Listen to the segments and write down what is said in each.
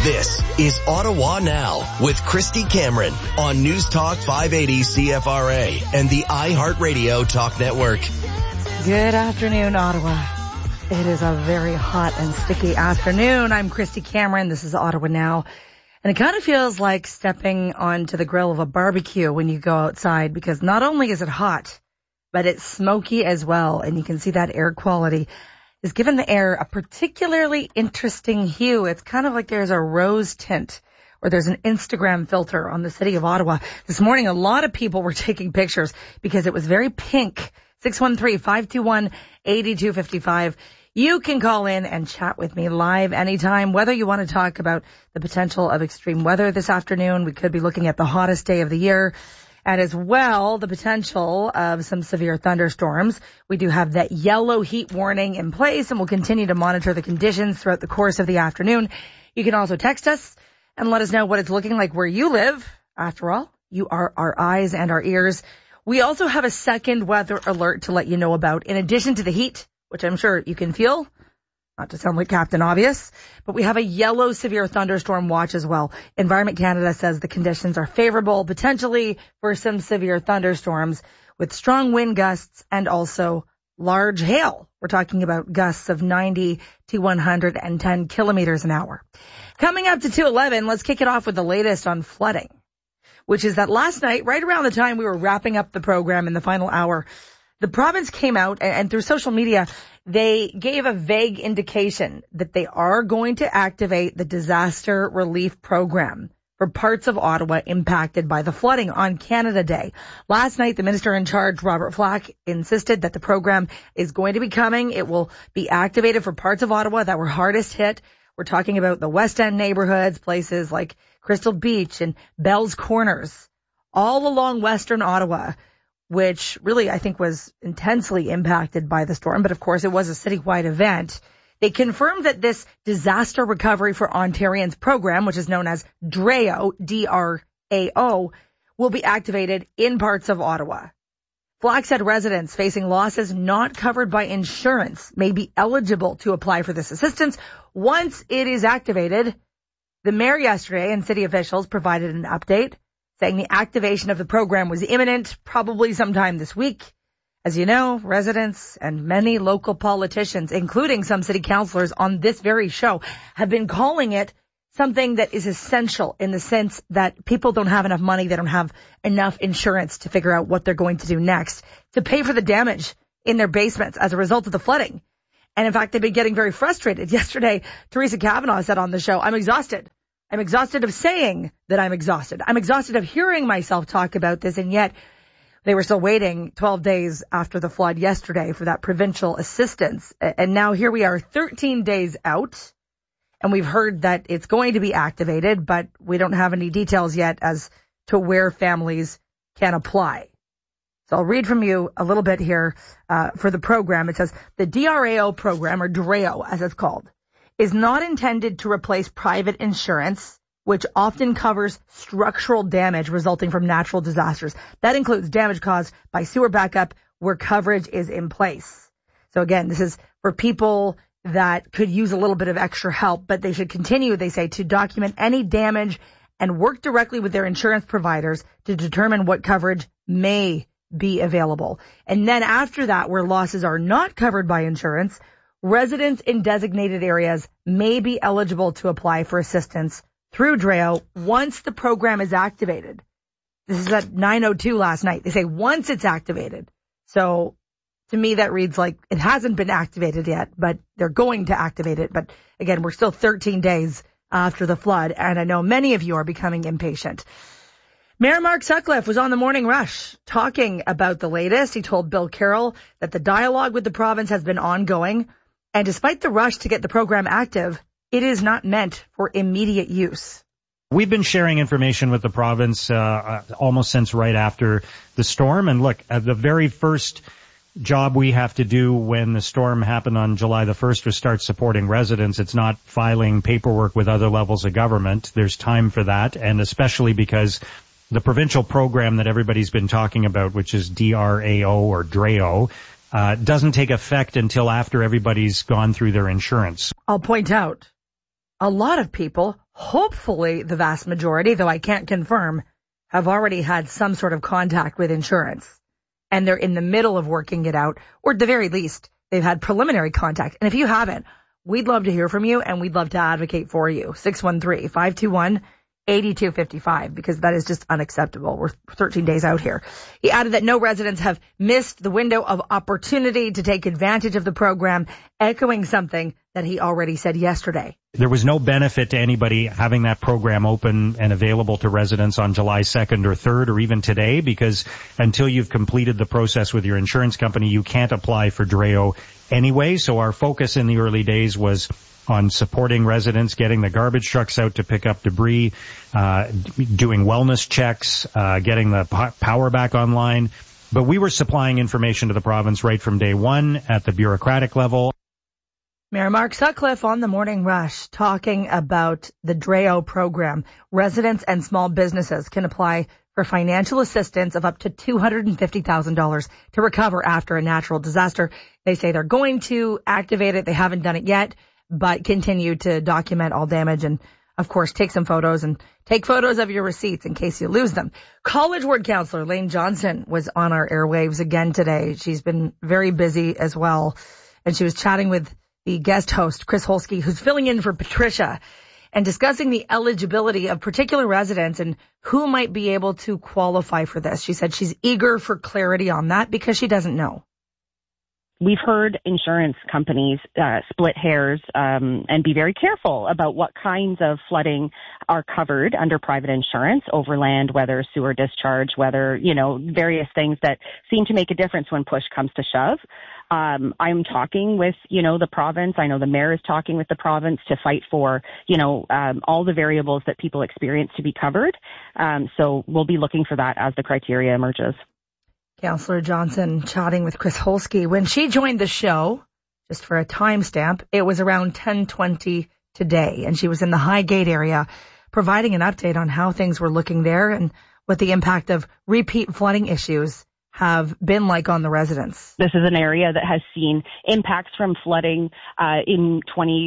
This is Ottawa Now with Christy Cameron on News Talk 580 CFRA and the iHeartRadio Talk Network. Good afternoon, Ottawa. It is a very hot and sticky afternoon. I'm Christy Cameron. This is Ottawa Now. And it kind of feels like stepping onto the grill of a barbecue when you go outside, because not only is it hot, but it's smoky as well. And you can see that air quality is giving the air a particularly interesting hue. It's kind of like there's a rose tint, or there's an Instagram filter on the city of Ottawa. This morning, a lot of people were taking pictures because it was very pink. 613-521-8255. You can call in and chat with me live anytime, whether you want to talk about the potential of extreme weather this afternoon. We could be looking at the hottest day of the year, and as well, the potential of some severe thunderstorms. We do have that yellow heat warning in place, and we'll continue to monitor the conditions throughout the course of the afternoon. You can also text us and let us know what it's looking like where you live. After all, you are our eyes and our ears. We also have a second weather alert to let you know about, in addition to the heat, which I'm sure you can feel, not to sound like Captain Obvious, but we have a yellow severe thunderstorm watch as well. Environment Canada says the conditions are favorable, potentially for some severe thunderstorms with strong wind gusts and also large hail. We're talking about gusts of 90 to 110 kilometers an hour. Coming up to 2:11, let's kick it off with the latest on flooding, which is that last night, right around the time we were wrapping up the program in the final hour, the province came out and through social media, they gave a vague indication that they are going to activate the disaster relief program for parts of Ottawa impacted by the flooding on Canada Day. Last night, the minister in charge, Robert Flack, insisted that the program is going to be coming. It will be activated for parts of Ottawa that were hardest hit. We're talking about the West End neighborhoods, places like Crystal Beach and Bell's Corners, all along Western Ottawa, which really I think was intensely impacted by the storm. But of course, it was a citywide event. They confirmed that this Disaster Recovery for Ontarians program, which is known as DRAO, D-R-A-O, will be activated in parts of Ottawa. Flack said residents facing losses not covered by insurance may be eligible to apply for this assistance once it is activated. The mayor yesterday and city officials provided an update saying the activation of the program was imminent, probably sometime this week. As you know, residents and many local politicians, including some city councillors on this very show, have been calling it something that is essential in the sense that people don't have enough money, they don't have enough insurance to figure out what they're going to do next to pay for the damage in their basements as a result of the flooding. And in fact, they've been getting very frustrated. Yesterday, Teresa Kavanaugh said on the show, I'm exhausted. I'm exhausted of saying that I'm exhausted. I'm exhausted of hearing myself talk about this, and yet they were still waiting 12 days after the flood yesterday for that provincial assistance. And now here we are 13 days out, and we've heard that it's going to be activated, but we don't have any details yet as to where families can apply. So I'll read from you a little bit here for the program. It says the DRAO program, or DRAO as it's called, is not intended to replace private insurance, which often covers structural damage resulting from natural disasters. That includes damage caused by sewer backup where coverage is in place. So again, this is for people that could use a little bit of extra help, but they should continue, they say, to document any damage and work directly with their insurance providers to determine what coverage may be available. And then after that, where losses are not covered by insurance, residents in designated areas may be eligible to apply for assistance through DRAO once the program is activated. This is at 9:02 last night. They say once it's activated. So to me, that reads like it hasn't been activated yet, but they're going to activate it. But again, we're still 13 days after the flood, and I know many of you are becoming impatient. Mayor Mark Sutcliffe was on the Morning Rush talking about the latest. He told Bill Carroll that the dialogue with the province has been ongoing. And despite the rush to get the program active, it is not meant for immediate use. We've been sharing information with the province almost since right after the storm. And look, the very first job we have to do when the storm happened on July the 1st was start supporting residents. It's not filing paperwork with other levels of government. There's time for that, and especially because the provincial program that everybody's been talking about, which is DRAO or DRAO, doesn't take effect until after everybody's gone through their insurance. I'll point out, a lot of people hopefully the vast majority, though I can't confirm, have already had some sort of contact with insurance. And they're in the middle of working it out, or at the very least, they've had preliminary contact. And if you haven't, we'd love to hear from you, and we'd love to advocate for you. 613-521-8255, because that is just unacceptable. We're 13 days out here. He added that no residents have missed the window of opportunity to take advantage of the program, echoing something that he already said yesterday. There was no benefit to anybody having that program open and available to residents on July 2nd or 3rd or even today, because until you've completed the process with your insurance company, you can't apply for DREO anyway. So our focus in the early days was on supporting residents, getting the garbage trucks out to pick up debris, doing wellness checks, getting the power back online. But we were supplying information to the province right from day one at the bureaucratic level. Mayor Mark Sutcliffe on the Morning Rush talking about the DREO program. Residents and small businesses can apply for financial assistance of up to $250,000 to recover after a natural disaster. They say they're going to activate it. They haven't done it yet, but continue to document all damage and, of course, take some photos and take photos of your receipts in case you lose them. College Ward Councillor Lane Johnson was on our airwaves again today. She's been very busy as well, and she was chatting with the guest host, Chris Holsky, who's filling in for Patricia, and discussing the eligibility of particular residents and who might be able to qualify for this. She said she's eager for clarity on that because she doesn't know. We've heard insurance companies split hairs and be very careful about what kinds of flooding are covered under private insurance, overland, weather, sewer discharge, weather, various things that seem to make a difference when push comes to shove. I'm talking with, the province. I know the mayor is talking with the province to fight for, all the variables that people experience to be covered. So we'll be looking for that as the criteria emerges. Councillor Johnson chatting with Chris Holsky. When she joined the show, just for a timestamp, it was around 10:20 today, and she was in the Highgate area providing an update on how things were looking there and what the impact of repeat flooding issues have been like on the residents. This is an area that has seen impacts from flooding in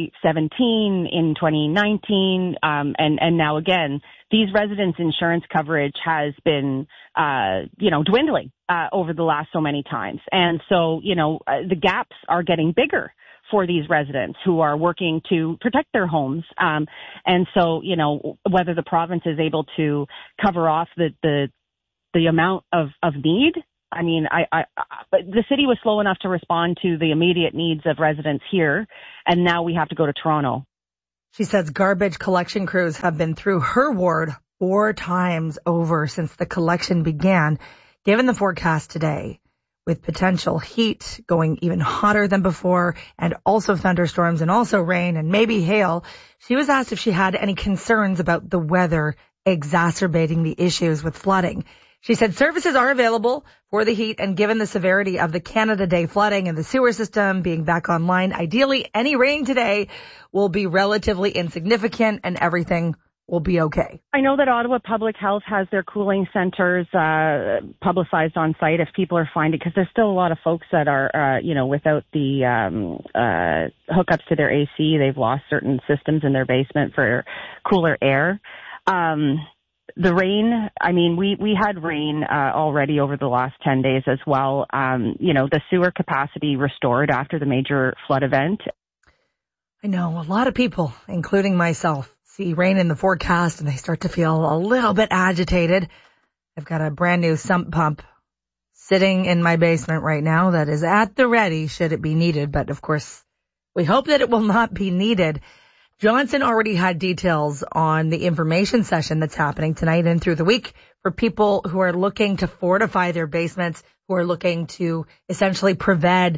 2017, in 2019, and now again. These residents' insurance coverage has been, dwindling over the last so many times. And so, the gaps are getting bigger for these residents who are working to protect their homes. And so, whether the province is able to cover off the amount of need. I mean, but the city was slow enough to respond to the immediate needs of residents here, and now we have to go to Toronto. She says garbage collection crews have been through her ward 4 times over since the collection began. Given the forecast today, with potential heat going even hotter than before, and also thunderstorms and also rain and maybe hail, she was asked if she had any concerns about the weather exacerbating the issues with flooding. She said services are available for the heat, and given the severity of the Canada Day flooding and the sewer system being back online, ideally any rain today will be relatively insignificant and everything will be okay. I know that Ottawa Public Health has their cooling centers publicized on site if people are finding, because there's still a lot of folks that are, without the hookups to their AC. They've lost certain systems in their basement for cooler air. The rain, we had rain already over the last 10 days as well. The sewer capacity restored after the major flood event. I know a lot of people, including myself, see rain in the forecast and they start to feel a little bit agitated. I've got a brand new sump pump sitting in my basement right now that is at the ready should it be needed. But of course, we hope that it will not be needed. Johnson already had details on the information session that's happening tonight and through the week for people who are looking to fortify their basements, who are looking to essentially prevent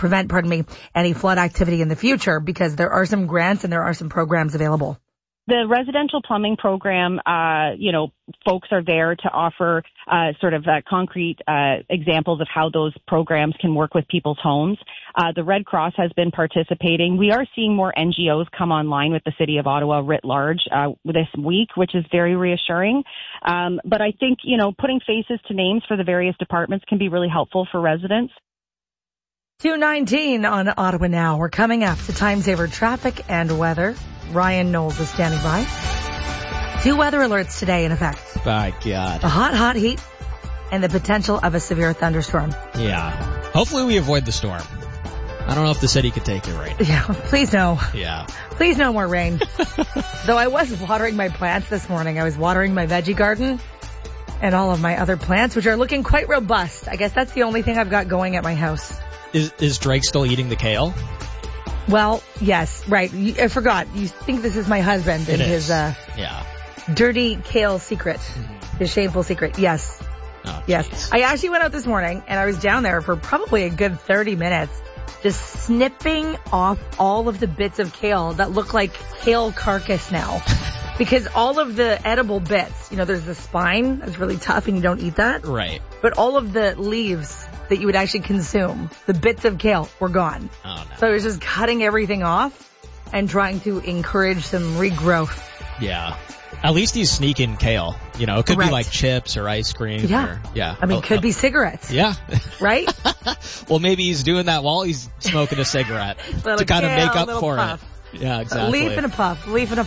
any flood activity in the future, because there are some grants and there are some programs available. The residential plumbing program, folks are there to offer concrete examples of how those programs can work with people's homes. The Red Cross has been participating. We are seeing more NGOs come online with the City of Ottawa writ large this week, which is very reassuring. But I think, putting faces to names for the various departments can be really helpful for residents. 2:19 on Ottawa Now. We're coming up to time-saver traffic and weather. Ryan Knowles is standing by. 2 weather alerts today in effect. My God. The hot heat and the potential of a severe thunderstorm. Yeah. Hopefully we avoid the storm. I don't know if the city could take it right now. Yeah, please no. Yeah. Please no more rain. Though I was watering my plants this morning. I was watering my veggie garden and all of my other plants, which are looking quite robust. I guess that's the only thing I've got going at my house. Is Drake still eating the kale? Well, yes, right. I forgot. You think this is my husband and his dirty kale secret, his shameful secret. Yes. Oh, yes. geez. I actually went out this morning and I was down there for probably a good 30 minutes just snipping off all of the bits of kale that look like kale carcass now. Because all of the edible bits, there's the spine that's really tough and you don't eat that. Right. But all of the leaves that you would actually consume, the bits of kale, were gone. Oh, no. So I was just cutting everything off and trying to encourage some regrowth. Yeah. At least he's sneaking kale. It could be Right. like chips or ice cream. Yeah. I mean, could be cigarettes. Yeah. Right? Well, maybe he's doing that while he's smoking a cigarette Little to kind of kale, make up little for puff. it. Yeah, exactly. Leaf and a puff.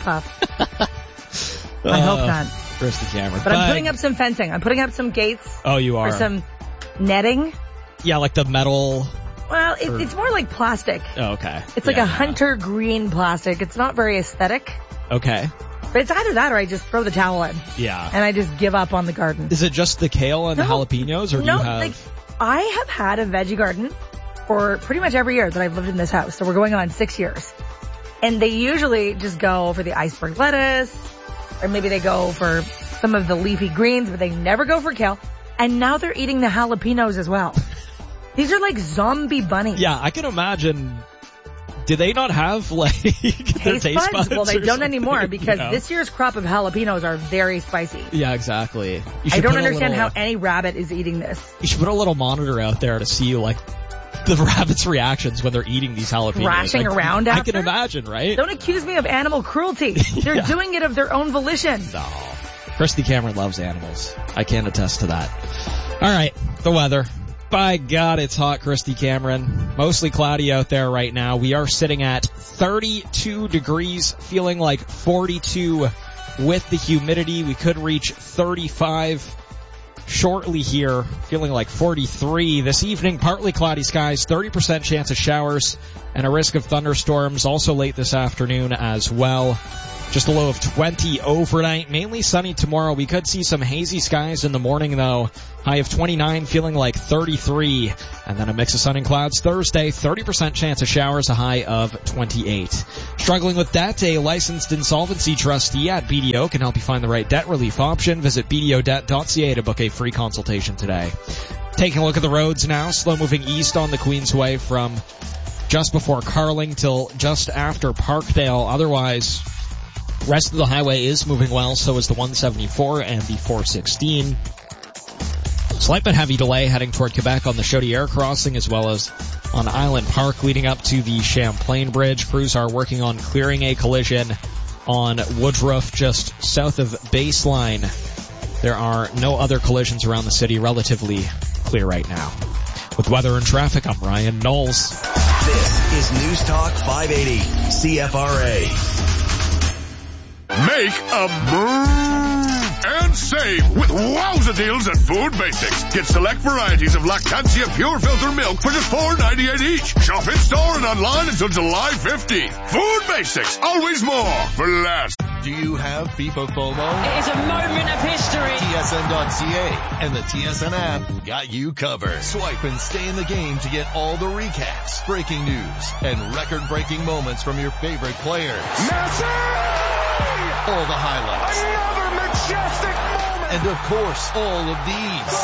I hope not. Christy Cameron. But I'm putting up some fencing. I'm putting up some gates. Oh, you are? Or some netting. Yeah, like the metal. Well, it's more like plastic. Oh, okay. It's like a hunter green plastic. It's not very aesthetic. Okay. But it's either that or I just throw the towel in. Yeah. And I just give up on the garden. Is it just the kale and the jalapenos, or do you have... I have had a veggie garden for pretty much every year that I've lived in this house. So we're going on 6 years. And they usually just go for the iceberg lettuce, or maybe they go for some of the leafy greens, but they never go for kale. And now they're eating the jalapenos as well. These are like zombie bunnies. Yeah, I can imagine. Do they not have their taste buds? Well, they or don't something? anymore because this year's crop of jalapenos are very spicy. Yeah, exactly. I don't understand how any rabbit is eating this. You should put a little monitor out there to see the rabbit's reactions when they're eating these jalapenos. Thrashing around after? I can imagine, right? Don't accuse me of animal cruelty. They're doing it of their own volition. No. Christy Cameron loves animals. I can attest to that. All right, the weather. By God, it's hot, Christy Cameron. Mostly cloudy out there right now. We are sitting at 32 degrees, feeling like 42 with the humidity. We could reach 35 shortly here, feeling like 43. This evening, partly cloudy skies, 30% chance of showers, and a risk of thunderstorms also late this afternoon as well. Just a low of 20 overnight. Mainly sunny tomorrow. We could see some hazy skies in the morning, though. High of 29, feeling like 33. And then a mix of sun and clouds Thursday. 30% chance of showers, a high of 28. Struggling with debt? A licensed insolvency trustee at BDO can help you find the right debt relief option. Visit bdodebt.ca to book a free consultation today. Taking a look at the roads now. Slow moving east on the Queensway from just before Carling till just after Parkdale. Otherwise, rest of the highway is moving well, so is the 174 and the 416. Slight but heavy delay heading toward Quebec on the Chaudière crossing, as well as on Island Park leading up to the Champlain Bridge. Crews are working on clearing a collision on Woodruff just south of Baseline. There are no other collisions around the city, relatively clear right now. With weather and traffic, I'm Ryan Knowles. This is News Talk 580 CFRA. Make a move and save with wowza deals at Food Basics. Get select varieties of Lactancia Pure Filter Milk for just $4.98 each. Shop in store and online until July 15th. Food Basics, always more for less. Do you have FIFA FOMO? It is a moment of history. TSN.ca and the TSN app got you covered. Swipe and stay in the game to get all the recaps, breaking news, and record-breaking moments from your favorite players. Messi! All the highlights. Another majestic moment! And of course, all of these.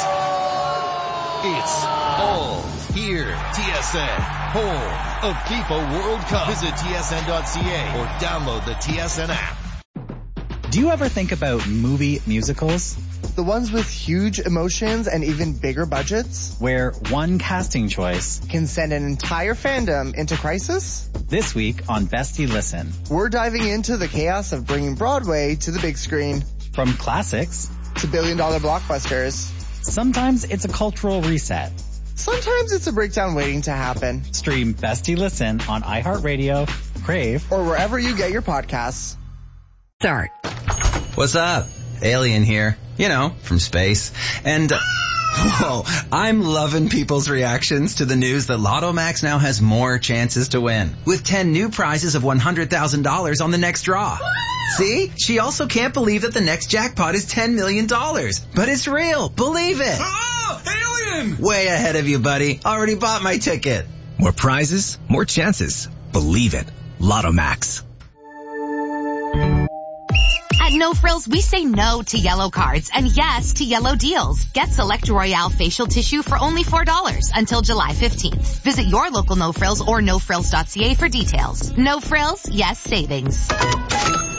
It's all here. TSN, home of FIFA World Cup. Visit TSN.ca or download the TSN app. Do you ever think about movie musicals? The ones with huge emotions and even bigger budgets? Where one casting choice can send an entire fandom into crisis? This week on Bestie Listen. We're diving into the chaos of bringing Broadway to the big screen. From classics to billion-dollar blockbusters. Sometimes it's a cultural reset. Sometimes it's a breakdown waiting to happen. Stream Bestie Listen on iHeartRadio, Crave, or wherever you get your podcasts. Start. What's up? Alien here. You know, from space. And, whoa, I'm loving people's reactions to the news that Lotto Max now has more chances to win. With 10 new prizes of $100,000 on the next draw. See? She also can't believe that the next jackpot is $10 million. But it's real. Believe it. Oh, alien! Way ahead of you, buddy. Already bought my ticket. More prizes, more chances. Believe it. Lotto Max. At No Frills, we say no to yellow cards and yes to yellow deals. Get Select Royale facial tissue for only $4 until July 15th. Visit your local No Frills or nofrills.ca for details. No Frills, yes savings.